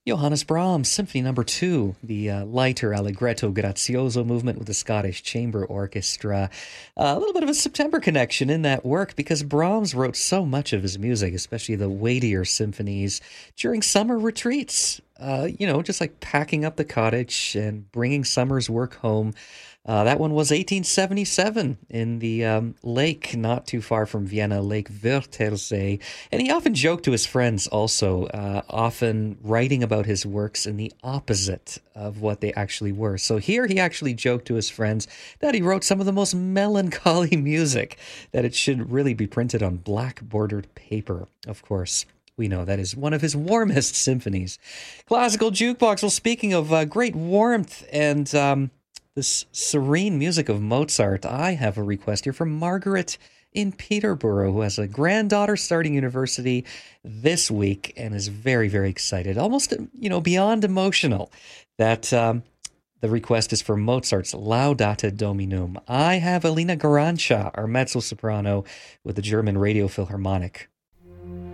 Johannes Brahms, Symphony Number 2, the lighter allegretto grazioso movement with the Scottish Chamber Orchestra. A little bit of a September connection in that work because Brahms wrote so much of his music, especially the weightier symphonies, during summer retreats. Just like packing up the cottage and bringing summer's work home. That one was 1877 in the lake not too far from Vienna, Lake Wörthersee. And he often joked to his friends also, often writing about his works in the opposite of what they actually were. So here he actually joked to his friends that he wrote some of the most melancholy music, that it should really be printed on black bordered paper, of course. We know that is one of his warmest symphonies. Classical Jukebox, well, speaking of great warmth and this serene music of Mozart, I have a request here from Margaret in Peterborough, who has a granddaughter starting university this week and is very, very excited, almost, beyond emotional, that the request is for Mozart's Laudate Dominum. I have Alina Garancha, our mezzo-soprano with the German Radio Philharmonic,